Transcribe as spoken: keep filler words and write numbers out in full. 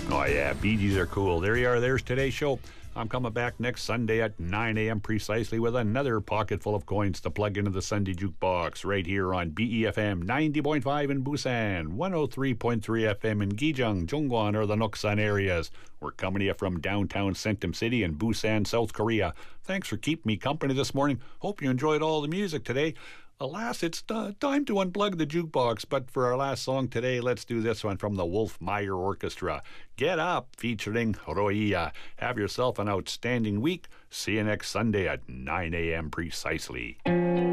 Oh, yeah, Bee Gees are cool. There you are. There's today's show. I'm coming back next Sunday at nine a.m. precisely with another pocket full of coins to plug into the Sunday Jukebox right here on B E F M ninety point five in Busan, one oh three point three F M in Gijang, Jungwon, or the Noksan areas. We're coming to you from downtown Centum City in Busan, South Korea. Thanks for keeping me company this morning. Hope you enjoyed all the music today. Alas, it's uh, time to unplug the jukebox, but for our last song today, let's do this one from the Wolf Meyer Orchestra. Get Up, featuring Roia. Have yourself an outstanding week. See you next Sunday at nine a.m. precisely.